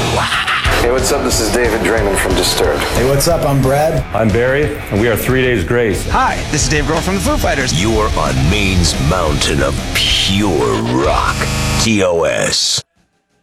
Hey, what's up? This is David Draymond from Disturbed. Hey, what's up? I'm Brad. I'm Barry, and we are 3 Days Grace. Hi, this is Dave Grohl from the Foo Fighters. You're on Maine's mountain of pure rock. TOS.